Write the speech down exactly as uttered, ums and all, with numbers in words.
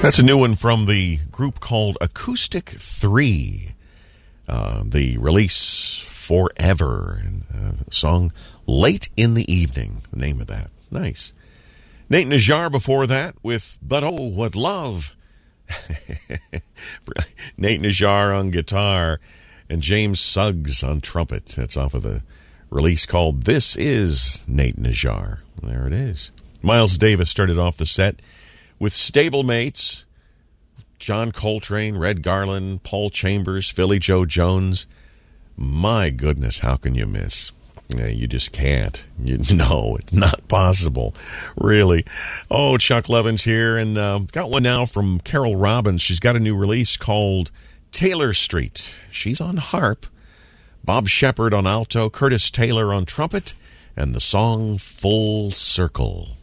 That's a new one from the group called Acoustic three. Uh, the release Forever, and uh, the song Late in the Evening, the name of that. Nice. Nate Najjar before that with But Oh, What Love. Nate Najjar on guitar and James Suggs on trumpet. That's off of the release called This Is Nate Najjar. There it is. Miles Davis started off the set with Stablemates, John Coltrane, Red Garland, Paul Chambers, Philly Joe Jones. My goodness, how can you miss? Yeah, you just can't. You know, it's not possible, really. Oh, Chuck Levin's here, and uh, got one now from Carol Robbins. She's got a new release called Taylor Street. She's on harp, Bob Shepard on alto, Curtis Taylor on trumpet, and the song Full Circle.